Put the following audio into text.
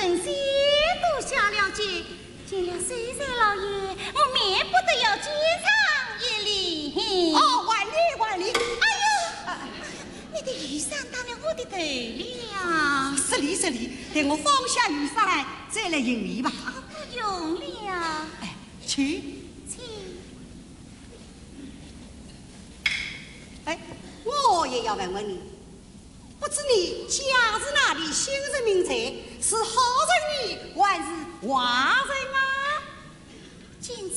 神仙都想了解，见了水山老爷，我免不得要见上一礼。 哦，万礼万礼！ 哎呦，你的雨伞打了我的头了。 是礼是礼，等我放下雨伞来，再来迎礼吧。 不用了。 哎，去。哎，我也要问问你，不知你家是哪里，姓甚名谁，是好人呢，还是坏人啊？